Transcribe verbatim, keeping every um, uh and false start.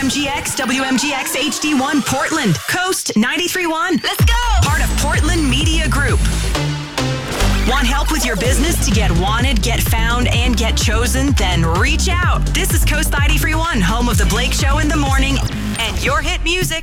M G X, W M G X H D one Portland, Coast ninety-three point one. Let's go! Part of Portland Media Group. Want help with your business to get wanted, get found, and get chosen? Then reach out. This is Coast ninety-three point one, home of The Blake Show in the morning and your hit music.